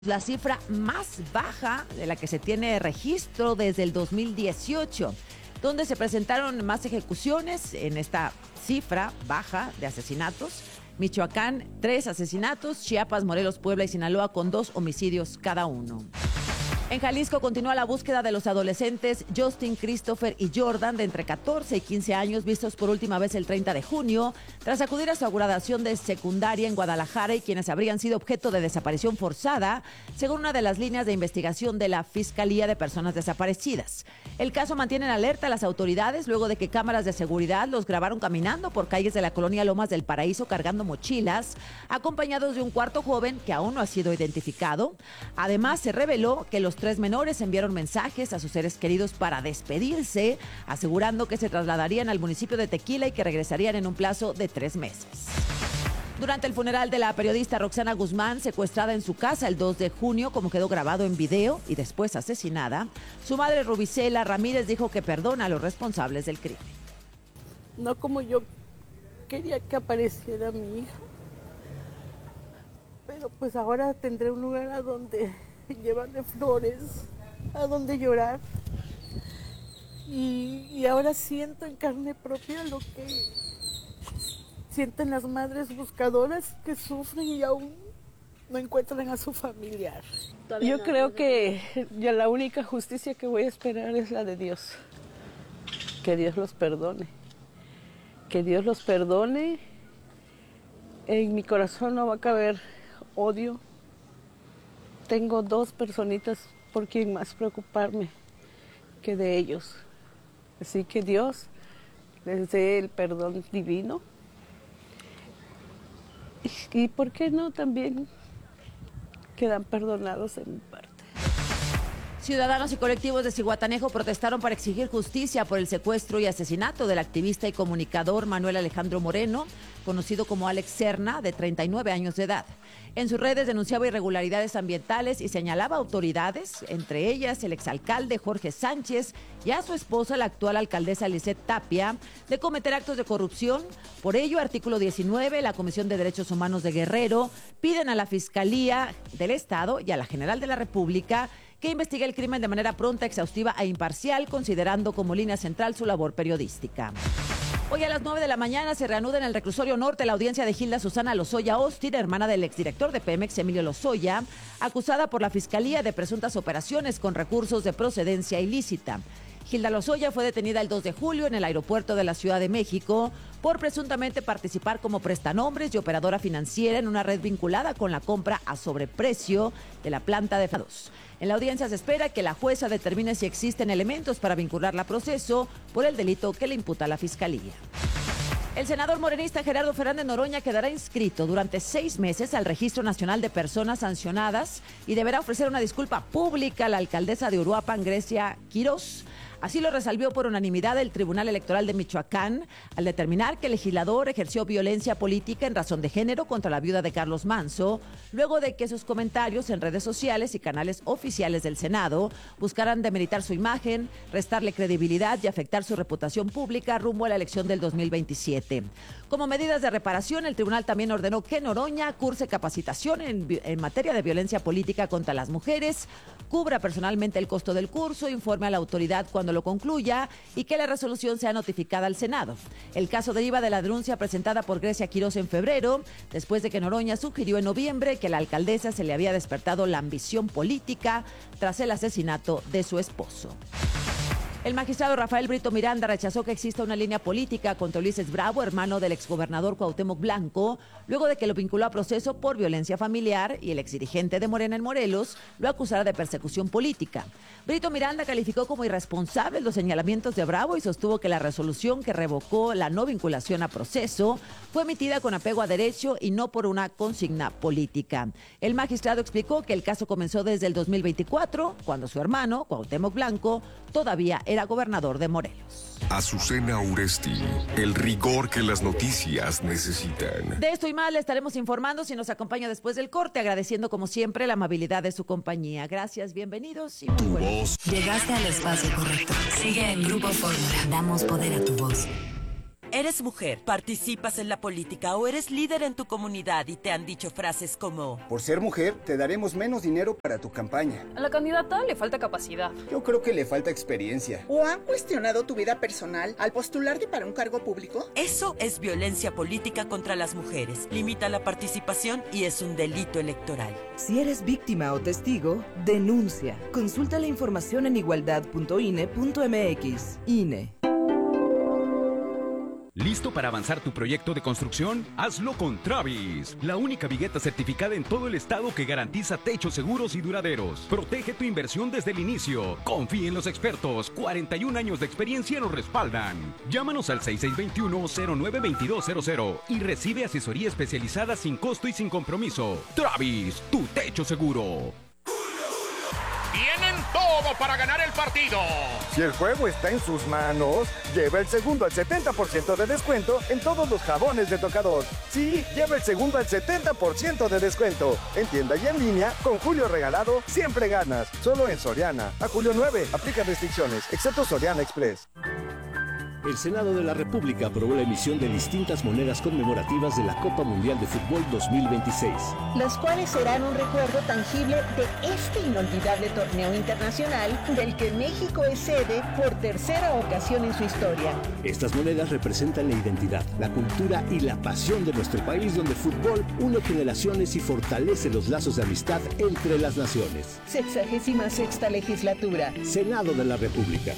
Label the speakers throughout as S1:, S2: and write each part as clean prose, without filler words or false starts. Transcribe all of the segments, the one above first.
S1: La cifra más baja de la que se tiene registro desde el 2018, donde se presentaron más ejecuciones en esta cifra baja de asesinatos. Michoacán, 3 asesinatos, Chiapas, Morelos, Puebla y Sinaloa con 2 homicidios cada uno. En Jalisco continúa la búsqueda de los adolescentes Justin, Christopher y Jordan de entre 14 y 15 años vistos por última vez el 30 de junio tras acudir a su graduación de secundaria en Guadalajara y quienes habrían sido objeto de desaparición forzada, según una de las líneas de investigación de la Fiscalía de Personas Desaparecidas. El caso mantiene en alerta a las autoridades luego de que cámaras de seguridad los grabaron caminando por calles de la colonia Lomas del Paraíso cargando mochilas, acompañados de un cuarto joven que aún no ha sido identificado. Además, se reveló que los 3 menores enviaron mensajes a sus seres queridos para despedirse, asegurando que se trasladarían al municipio de Tequila y que regresarían en un plazo de 3 meses. Durante el funeral de la periodista Roxana Guzmán, secuestrada en su casa el 2 de junio, como quedó grabado en video y después asesinada, su madre Rubicela Ramírez dijo que perdona a los responsables del crimen.
S2: No como yo quería que apareciera mi hija, pero pues ahora tendré un lugar a donde llevarle flores, a donde llorar. Y ahora siento en carne propia lo que sienten las madres buscadoras que sufren y aún no encuentran a su familiar. Yo creo que ya la única justicia que voy a esperar es la de Dios. Que Dios los perdone. Que Dios los perdone. En mi corazón no va a caber odio. Tengo 2 personitas por quien más preocuparme que de ellos. Así que Dios les dé el perdón divino. Y ¿por qué no también quedan perdonados en mi parte?
S1: Ciudadanos y colectivos de Zihuatanejo protestaron para exigir justicia por el secuestro y asesinato del activista y comunicador Manuel Alejandro Moreno, conocido como Alex Serna, de 39 años de edad. En sus redes denunciaba irregularidades ambientales y señalaba autoridades, entre ellas el exalcalde Jorge Sánchez y a su esposa, la actual alcaldesa Lisette Tapia, de cometer actos de corrupción. Por ello, artículo 19, la Comisión de Derechos Humanos de Guerrero piden a la Fiscalía del Estado y a la General de la República que investigue el crimen de manera pronta, exhaustiva e imparcial, considerando como línea central su labor periodística. Hoy a las 9 de la mañana se reanuda en el Reclusorio Norte la audiencia de Gilda Susana Lozoya Austin, hermana del exdirector de Pemex, Emilio Lozoya, acusada por la Fiscalía de presuntas operaciones con recursos de procedencia ilícita. Gilda Lozoya fue detenida el 2 de julio en el aeropuerto de la Ciudad de México por presuntamente participar como prestanombres y operadora financiera en una red vinculada con la compra a sobreprecio de la planta de Fados. En la audiencia se espera que la jueza determine si existen elementos para vincularla a proceso por el delito que le imputa la Fiscalía. El senador morenista Gerardo Fernández Noroña quedará inscrito durante 6 meses al Registro Nacional de Personas Sancionadas y deberá ofrecer una disculpa pública a la alcaldesa de Uruapan, Grecia Quirós. Así lo resolvió por unanimidad el Tribunal Electoral de Michoacán al determinar que el legislador ejerció violencia política en razón de género contra la viuda de Carlos Manzo, luego de que sus comentarios en redes sociales y canales oficiales del Senado buscaran demeritar su imagen, restarle credibilidad y afectar su reputación pública rumbo a la elección del 2027. Como medidas de reparación, el tribunal también ordenó que Noroña curse capacitación en materia de violencia política contra las mujeres, cubra personalmente el costo del curso, informe a la autoridad cuando lo concluya y que la resolución sea notificada al Senado. El caso deriva de la denuncia presentada por Grecia Quirós en febrero, después de que Noroña sugirió en noviembre que a la alcaldesa se le había despertado la ambición política tras el asesinato de su esposo. El magistrado Rafael Brito Miranda rechazó que exista una línea política contra Ulises Bravo, hermano del exgobernador Cuauhtémoc Blanco, luego de que lo vinculó a proceso por violencia familiar y el exdirigente de Morena en Morelos lo acusara de persecución política. Brito Miranda calificó como irresponsables los señalamientos de Bravo y sostuvo que la resolución que revocó la no vinculación a proceso fue emitida con apego a derecho y no por una consigna política. El magistrado explicó que el caso comenzó desde el 2024, cuando su hermano, Cuauhtémoc Blanco, todavía era gobernador de Morelos.
S3: Azucena Uresti, el rigor que las noticias necesitan.
S1: De esto y más le estaremos informando si nos acompaña después del corte, agradeciendo como siempre la amabilidad de su compañía. Gracias, bienvenidos y muy buenos.
S4: Llegaste al espacio correcto. Sigue en Grupo Fórmula. Damos poder a tu voz. Eres mujer, participas en la política o eres líder en tu comunidad y te han dicho frases como:
S5: por ser mujer, te daremos menos dinero para tu campaña.
S6: A la candidata le falta capacidad.
S5: Yo creo que le falta experiencia.
S7: ¿O han cuestionado tu vida personal al postularte para un cargo público?
S4: Eso es violencia política contra las mujeres. Limita la participación y es un delito electoral.
S8: Si eres víctima o testigo, denuncia. Consulta la información en igualdad.ine.mx. INE.
S9: ¿Listo para avanzar tu proyecto de construcción? Hazlo con Travis, la única vigueta certificada en todo el estado que garantiza techos seguros y duraderos. Protege tu inversión desde el inicio. Confía en los expertos. 41 años de experiencia nos respaldan. Llámanos al 6621-092200 y recibe asesoría especializada sin costo y sin compromiso. Travis, tu techo seguro.
S10: Tienen todo para ganar el partido.
S11: Si el juego está en sus manos, lleva el segundo al 70% de descuento en todos los jabones de tocador. Sí, lleva el segundo al 70% de descuento. En tienda y en línea, con Julio Regalado, siempre ganas. Solo en Soriana. A julio 9, aplica restricciones, excepto Soriana Express.
S12: El Senado de la República aprobó la emisión de distintas monedas conmemorativas de la Copa Mundial de Fútbol 2026.
S2: Las cuales serán un recuerdo tangible de este inolvidable torneo internacional del que México es sede por tercera ocasión en su historia.
S12: Estas monedas representan la identidad, la cultura y la pasión de nuestro país, donde el fútbol une generaciones y fortalece los lazos de amistad entre las naciones.
S2: 66ª legislatura.
S12: Senado de la República.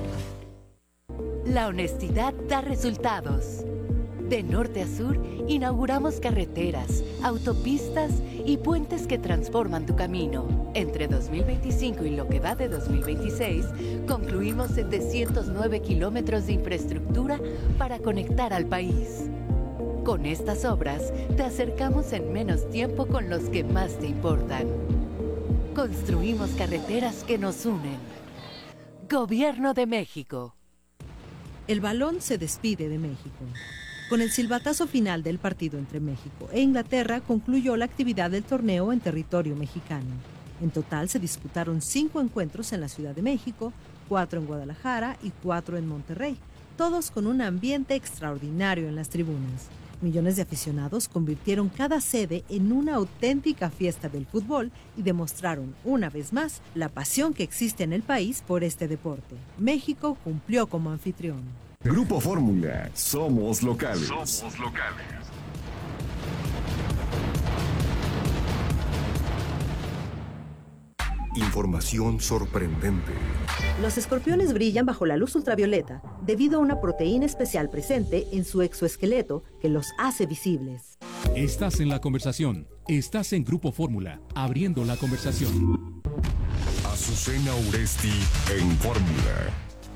S13: La honestidad da resultados. De norte a sur, inauguramos carreteras, autopistas y puentes que transforman tu camino. Entre 2025 y lo que va de 2026, concluimos 709 kilómetros de infraestructura para conectar al país. Con estas obras, te acercamos en menos tiempo con los que más te importan. Construimos carreteras que nos unen. Gobierno de México.
S14: El balón se despide de México. Con el silbatazo final del partido entre México e Inglaterra concluyó la actividad del torneo en territorio mexicano. En total se disputaron 5 encuentros en la Ciudad de México, 4 en Guadalajara y 4 en Monterrey, todos con un ambiente extraordinario en las tribunas. Millones de aficionados convirtieron cada sede en una auténtica fiesta del fútbol y demostraron una vez más la pasión que existe en el país por este deporte. México cumplió como anfitrión.
S3: Grupo Fórmula, somos locales.
S10: Somos locales.
S3: Información sorprendente.
S14: Los escorpiones brillan bajo la luz ultravioleta debido a una proteína especial presente en su exoesqueleto que los hace visibles.
S15: Estás en la conversación. Estás en Grupo Fórmula, abriendo la conversación.
S3: Azucena Uresti en Fórmula.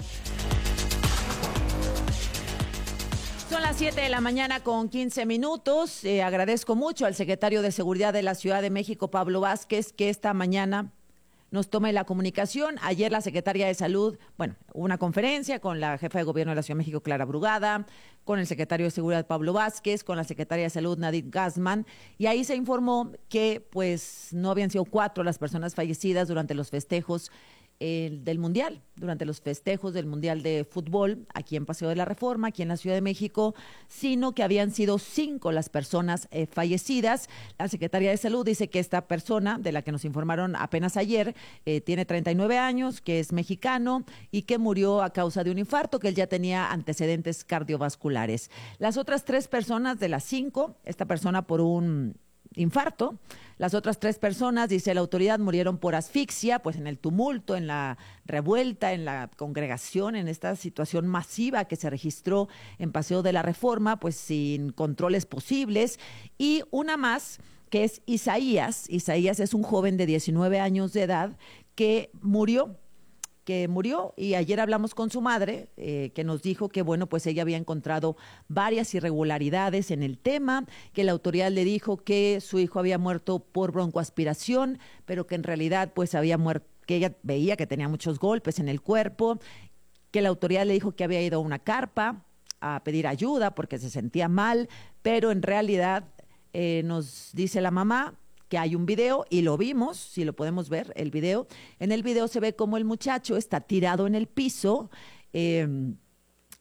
S1: Son las 7 de la mañana con 15 minutos. Agradezco mucho al secretario de Seguridad de la Ciudad de México, Pablo Vázquez, que esta mañana nos tome la comunicación. Ayer la secretaria de Salud, hubo una conferencia con la jefa de gobierno de la Ciudad de México, Clara Brugada, con el secretario de Seguridad, Pablo Vázquez, con la secretaria de Salud, Nadine Gassman, y ahí se informó que no habían sido 4 las personas fallecidas durante los festejos del Mundial, durante los festejos del Mundial de Fútbol, aquí en Paseo de la Reforma, aquí en la Ciudad de México, sino que habían sido 5 las personas fallecidas. La Secretaría de Salud dice que esta persona, de la que nos informaron apenas ayer, tiene 39 años, que es mexicano y que murió a causa de un infarto, que él ya tenía antecedentes cardiovasculares. Las otras 3 personas de las 5, esta persona por un infarto. Las otras 3 personas, dice la autoridad, murieron por asfixia, pues en el tumulto, en la revuelta, en la congregación, en esta situación masiva que se registró en Paseo de la Reforma, pues sin controles posibles. Y una más, que es Isaías. Isaías es un joven de 19 años de edad que murió, y ayer hablamos con su madre, que nos dijo que, pues ella había encontrado varias irregularidades en el tema, que la autoridad le dijo que su hijo había muerto por broncoaspiración, pero que en realidad, pues había muerto, que ella veía que tenía muchos golpes en el cuerpo, que la autoridad le dijo que había ido a una carpa a pedir ayuda porque se sentía mal, pero en realidad, nos dice la mamá, que hay un video, y lo vimos, si lo podemos ver, el video. En el video se ve como el muchacho está tirado en el piso,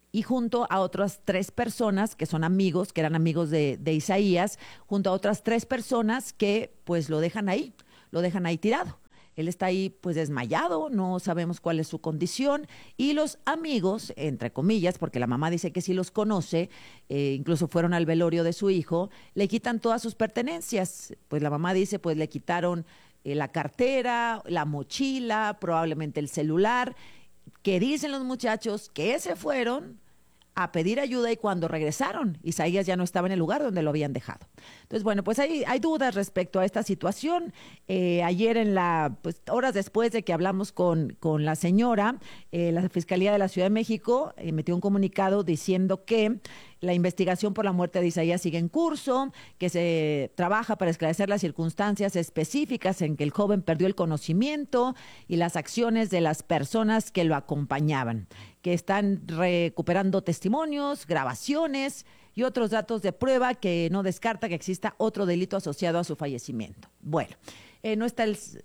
S1: y junto a otras 3 personas que son amigos, que eran amigos de Isaías, junto a otras 3 personas que pues lo dejan ahí tirado. Él está ahí pues desmayado, no sabemos cuál es su condición, y los amigos, entre comillas, porque la mamá dice que sí los conoce, incluso fueron al velorio de su hijo, le quitan todas sus pertenencias. Pues la mamá dice pues le quitaron la cartera, la mochila, probablemente el celular, que dicen los muchachos que se fueron a pedir ayuda y cuando regresaron, Isaías ya no estaba en el lugar donde lo habían dejado. Entonces, bueno, pues hay dudas respecto a esta situación. Ayer horas después de que hablamos con la señora, la Fiscalía de la Ciudad de México emitió un comunicado diciendo que la investigación por la muerte de Isaías sigue en curso, que se trabaja para esclarecer las circunstancias específicas en que el joven perdió el conocimiento y las acciones de las personas que lo acompañaban, que están recuperando testimonios, grabaciones y otros datos de prueba que no descarta que exista otro delito asociado a su fallecimiento. Bueno, no está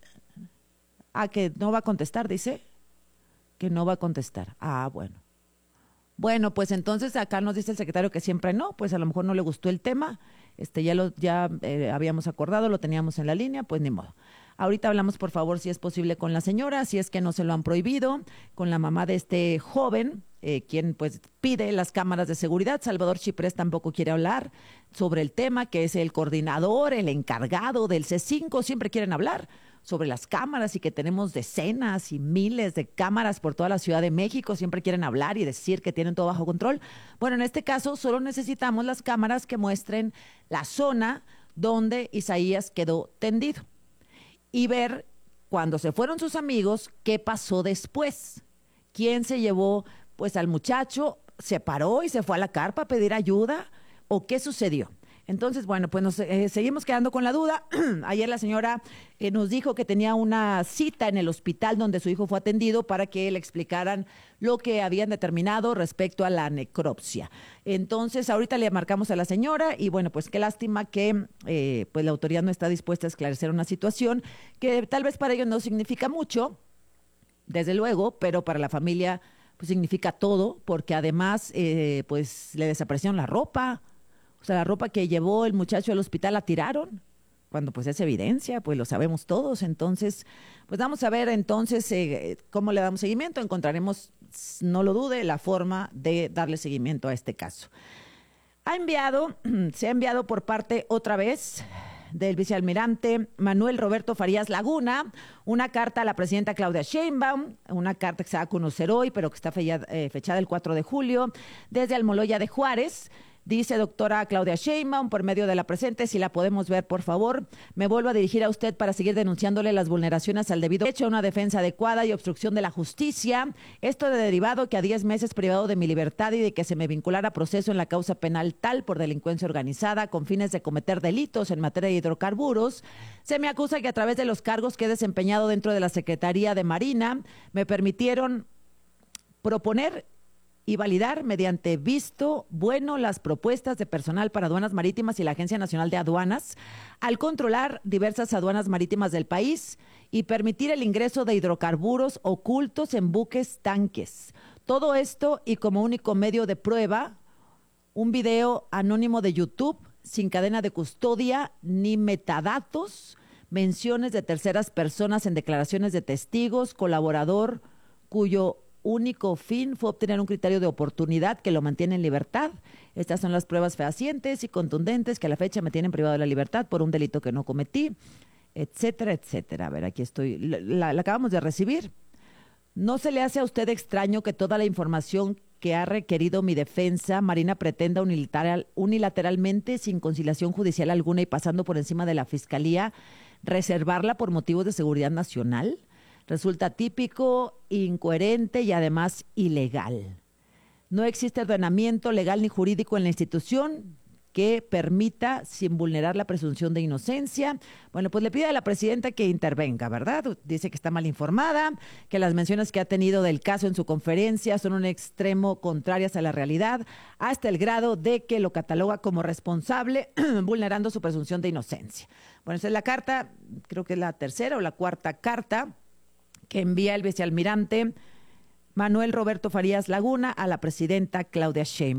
S1: que no va a contestar, dice. Que no va a contestar. Bueno. Bueno, pues entonces acá nos dice el secretario que siempre no, pues a lo mejor no le gustó el tema, ya habíamos acordado, lo teníamos en la línea, pues ni modo. Ahorita hablamos, por favor, si es posible con la señora, si es que no se lo han prohibido, con la mamá de este joven, quien pues pide las cámaras de seguridad. Salvador Chiprés tampoco quiere hablar sobre el tema, que es el coordinador, el encargado del C5, siempre quieren hablar sobre las cámaras y que tenemos decenas y miles de cámaras por toda la Ciudad de México, siempre quieren hablar y decir que tienen todo bajo control. Bueno, en este caso solo necesitamos las cámaras que muestren la zona donde Isaías quedó tendido y ver cuando se fueron sus amigos qué pasó después. ¿Quién se llevó pues al muchacho? ¿Se paró y se fue a la carpa a pedir ayuda? ¿O qué sucedió? Entonces, bueno, pues nos seguimos quedando con la duda. Ayer la señora nos dijo que tenía una cita en el hospital donde su hijo fue atendido para que le explicaran lo que habían determinado respecto a la necropsia. Entonces, ahorita le marcamos a la señora y bueno, pues qué lástima que pues la autoridad no está dispuesta a esclarecer una situación que tal vez para ellos no significa mucho, desde luego, pero para la familia pues significa todo, porque además pues le desaparecieron la ropa. O sea, la ropa que llevó el muchacho al hospital la tiraron, cuando pues es evidencia, pues lo sabemos todos. Entonces, pues vamos a ver entonces cómo le damos seguimiento. Encontraremos, no lo dude, la forma de darle seguimiento a este caso. Se ha enviado por parte otra vez del vicealmirante Manuel Roberto Farías Laguna una carta a la presidenta Claudia Sheinbaum, una carta que se va a conocer hoy, pero que está fechada el 4 de julio, desde Almoloya de Juárez. Dice: doctora Claudia Sheinbaum, por medio de la presente, si la podemos ver, por favor, me vuelvo a dirigir a usted para seguir denunciándole las vulneraciones al debido derecho a una defensa adecuada y obstrucción de la justicia. Esto de derivado que a 10 meses privado de mi libertad y de que se me vinculara a proceso en la causa penal tal por delincuencia organizada con fines de cometer delitos en materia de hidrocarburos, se me acusa que a través de los cargos que he desempeñado dentro de la Secretaría de Marina me permitieron proponer y validar mediante visto bueno las propuestas de personal para aduanas marítimas y la Agencia Nacional de Aduanas al controlar diversas aduanas marítimas del país y permitir el ingreso de hidrocarburos ocultos en buques tanques. Todo esto y como único medio de prueba, un video anónimo de YouTube sin cadena de custodia ni metadatos, menciones de terceras personas en declaraciones de testigos, colaborador cuyo único fin fue obtener un criterio de oportunidad que lo mantiene en libertad. Estas son las pruebas fehacientes y contundentes que a la fecha me tienen privado de la libertad por un delito que no cometí, etcétera, etcétera. A ver, aquí estoy. La acabamos de recibir. ¿No se le hace a usted extraño que toda la información que ha requerido mi defensa, Marina, pretenda unilateralmente, sin conciliación judicial alguna y pasando por encima de la Fiscalía, reservarla por motivos de seguridad nacional? Resulta típico, incoherente y además ilegal. No existe ordenamiento legal ni jurídico en la institución que permita, sin vulnerar la presunción de inocencia. Bueno, pues le pide a la presidenta que intervenga, ¿verdad? Dice que está mal informada, que las menciones que ha tenido del caso en su conferencia son un extremo contrarias a la realidad, hasta el grado de que lo cataloga como responsable, vulnerando su presunción de inocencia. Bueno, esa es la carta, creo que es la tercera o la cuarta carta que envía el vicealmirante Manuel Roberto Farías Laguna a la presidenta Claudia Sheinbaum.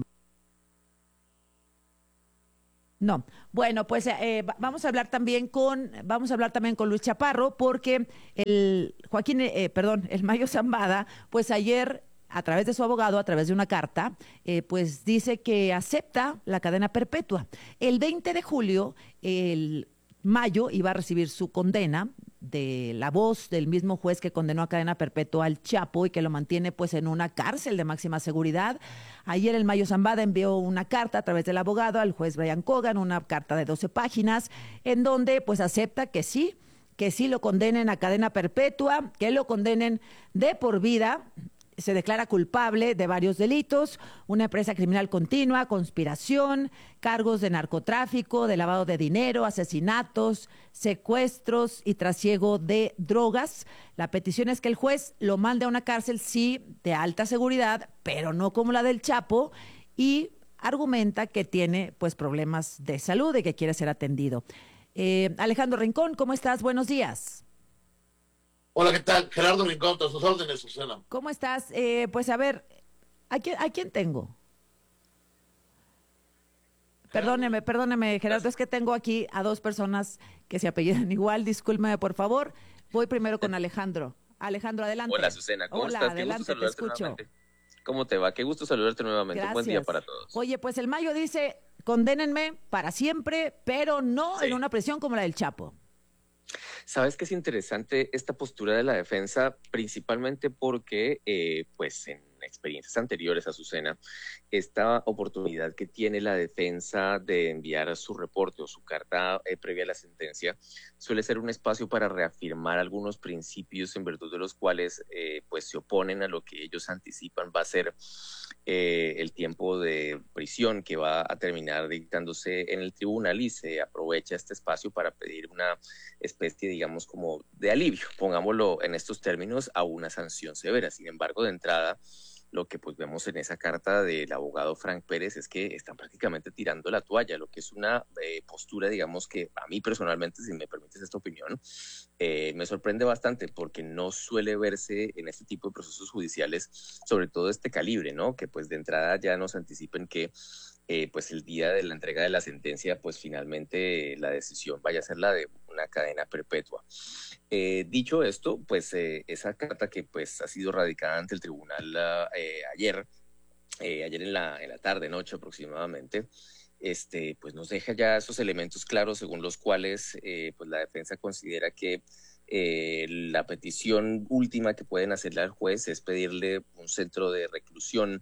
S1: No, bueno, pues vamos a hablar también con Luis Chaparro, porque el Mayo Zambada, pues ayer, a través de su abogado, a través de una carta, pues dice que acepta la cadena perpetua. El 20 de julio, el Mayo iba a recibir su condena de la voz del mismo juez que condenó a cadena perpetua al Chapo y que lo mantiene pues en una cárcel de máxima seguridad. Ayer el Mayo Zambada envió una carta a través del abogado al juez Brian Cogan, una carta de 12 páginas, en donde pues acepta que sí lo condenen a cadena perpetua, que lo condenen de por vida. Se declara culpable de varios delitos: una empresa criminal continua, conspiración, cargos de narcotráfico, de lavado de dinero, asesinatos, secuestros y trasiego de drogas. La petición es que el juez lo mande a una cárcel, sí, de alta seguridad, pero no como la del Chapo, y argumenta que tiene pues problemas de salud y que quiere ser atendido. Alejandro Rincón, ¿cómo estás? Buenos días.
S16: Hola, ¿qué tal? Gerardo Rincón, a sus órdenes, Susana.
S1: ¿Cómo estás? Pues a ver, ¿a quién tengo? Perdóneme, Gerardo, es que tengo aquí a dos personas que se apellidan igual. Discúlpeme, por favor. Voy primero con Alejandro. Alejandro, adelante.
S17: Hola, Susana, ¿cómo estás?
S1: Adelante, te escucho.
S17: Nuevamente. ¿Cómo te va? Qué gusto saludarte nuevamente.
S1: Gracias.
S17: Un buen día para todos.
S1: Oye, pues el Mayo dice, condénenme para siempre, pero no en una prisión como la del Chapo.
S17: Sabes que es interesante esta postura de la defensa, principalmente porque, pues en experiencias anteriores, Azucena, esta oportunidad que tiene la defensa de enviar su reporte o su carta previa a la sentencia suele ser un espacio para reafirmar algunos principios en virtud de los cuales pues se oponen a lo que ellos anticipan va a ser el tiempo de prisión que va a terminar dictándose en el tribunal, y se aprovecha este espacio para pedir una especie, digamos, como de alivio, pongámoslo en estos términos, a una sanción severa. Sin embargo, de entrada, lo que pues vemos en esa carta del abogado Frank Pérez es que están prácticamente tirando la toalla, lo que es una postura, digamos, que a mí personalmente, si me permites esta opinión, me sorprende bastante, porque no suele verse en este tipo de procesos judiciales, sobre todo de este calibre, ¿no? Que pues de entrada ya nos anticipen que pues el día de la entrega de la sentencia, pues finalmente la decisión vaya a ser la de una cadena perpetua. Dicho esto, pues esa carta que pues ha sido radicada ante el tribunal ayer en la tarde, noche aproximadamente, pues nos deja ya esos elementos claros según los cuales pues la defensa considera que la petición última que pueden hacerle al juez es pedirle un centro de reclusión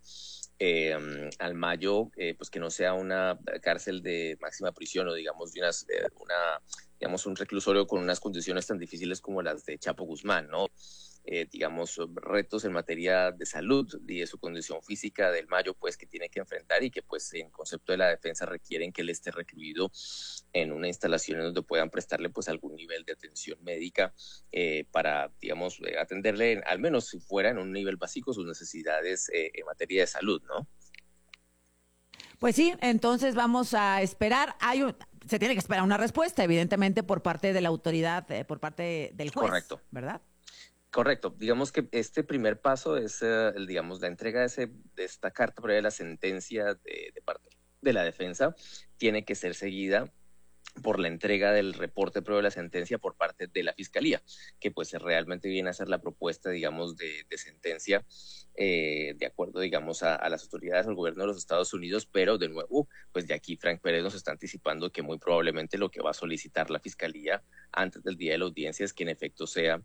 S17: al Mayo, pues que no sea una cárcel de máxima prisión o digamos digamos un reclusorio con unas condiciones tan difíciles como las de Chapo Guzmán, ¿no? Digamos, retos en materia de salud y de su condición física del Mayo, pues que tiene que enfrentar, y que pues en concepto de la defensa requieren que él esté recluido en una instalación en donde puedan prestarle pues algún nivel de atención médica para, digamos, atenderle, al menos si fuera en un nivel básico, sus necesidades en materia de salud, ¿no?
S1: Pues sí, entonces vamos a esperar. Se tiene que esperar una respuesta, evidentemente, por parte de la autoridad, por parte del juez.
S17: Correcto.
S1: ¿Verdad?
S17: Correcto. Digamos que este primer paso es, digamos, la entrega de esta carta previa de la sentencia de parte de la defensa tiene que ser seguida por la entrega del reporte previo de la sentencia por parte de la Fiscalía, que pues realmente viene a ser la propuesta, digamos, de sentencia de acuerdo, digamos, a las autoridades del gobierno de los Estados Unidos, pero de nuevo, pues de aquí Frank Pérez nos está anticipando que muy probablemente lo que va a solicitar la Fiscalía antes del día de la audiencia es que en efecto sea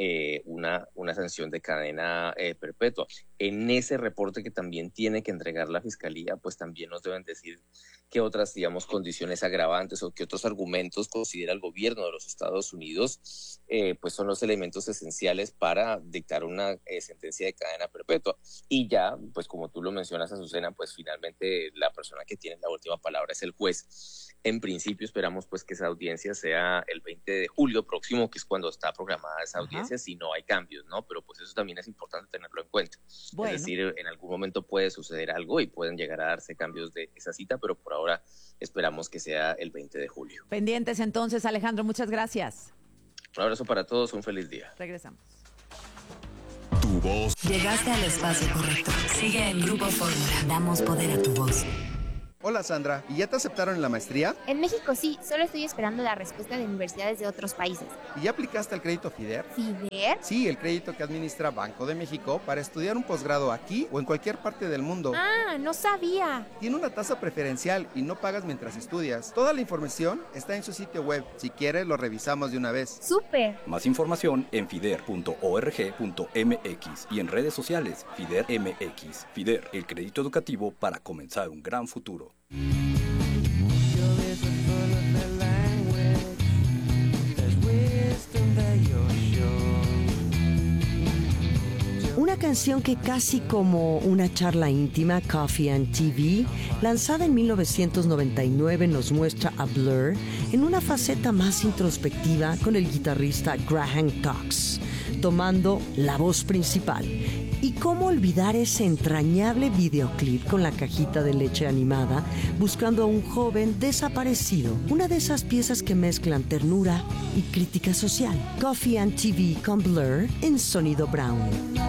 S17: una sanción de cadena perpetua. En ese reporte que también tiene que entregar la Fiscalía, pues también nos deben decir qué otras, digamos, condiciones agravantes o qué otros argumentos considera el gobierno de los Estados Unidos, pues son los elementos esenciales para dictar una sentencia de cadena perpetua. Y ya, pues como tú lo mencionas, Azucena, pues finalmente la persona que tiene la última palabra es el juez. En principio esperamos pues que esa audiencia sea el 20 de julio próximo, que es cuando está programada esa audiencia, si no hay cambios, ¿no? Pero pues eso también es importante tenerlo en cuenta. Bueno. Es decir, en algún momento puede suceder algo y pueden llegar a darse cambios de esa cita, pero por ahora esperamos que sea el 20 de julio.
S1: Pendientes entonces, Alejandro, muchas gracias.
S17: Un abrazo para todos, un feliz día.
S1: Regresamos.
S3: Tu tu voz.
S18: Llegaste al espacio correcto. Sigue en Grupo Fórmula. Damos poder a tu voz.
S5: Hola Sandra, ¿y ya te aceptaron en la maestría?
S19: En México sí, solo estoy esperando la respuesta de universidades de otros países.
S5: ¿Y ya aplicaste al crédito FIDER?
S19: ¿FIDER?
S5: Sí, el crédito que administra Banco de México para estudiar un posgrado aquí o en cualquier parte del mundo.
S19: Ah, no sabía.
S5: Tiene una tasa preferencial y no pagas mientras estudias. Toda la información está en su sitio web. Si quieres, lo revisamos de una vez.
S19: ¡Súper!
S20: Más información en fider.org.mx y en redes sociales FIDER MX. FIDER, el crédito educativo para comenzar un gran futuro.
S21: Una canción que casi como una charla íntima, Coffee and TV, lanzada en 1999, nos muestra a Blur en una faceta más introspectiva con el guitarrista Graham Cox, tomando la voz principal. Y cómo olvidar ese entrañable videoclip con la cajita de leche animada buscando a un joven desaparecido. Una de esas piezas que mezclan ternura y crítica social. Coffee and TV con Blur en Sonido Brown.